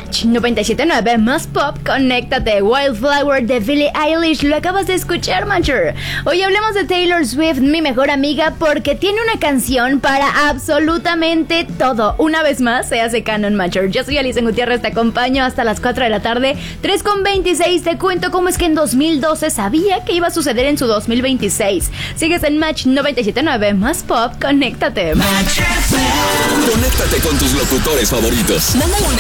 Match 97.9 más pop, conéctate. Wildflower de Billie Eilish, lo acabas de escuchar, Matcher. Hoy hablemos de Taylor Swift, mi mejor amiga, porque tiene una canción para absolutamente todo. Una vez más se hace canon, Matcher. Yo soy Alison Gutiérrez, te acompaño hasta las 4 de la tarde, 3:26. Te cuento cómo es que en 2012 sabía que iba a suceder en su 2026. Sigues en Match 97.9 más pop, conéctate. Conéctate con tus locutores favoritos. Mándale un